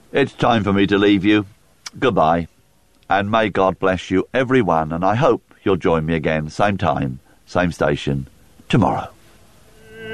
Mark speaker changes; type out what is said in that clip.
Speaker 1: It's time for me to leave you. Goodbye, and may God bless you, everyone, and I hope you'll join me again, same time, same station, tomorrow.